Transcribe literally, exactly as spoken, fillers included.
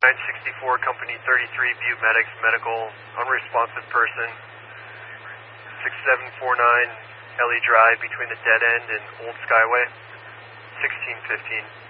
nine sixty-four, Company thirty-three, Butte Medics, medical, unresponsive person, six seven four nine Ellie Drive between the dead end and Old Skyway, sixteen fifteen.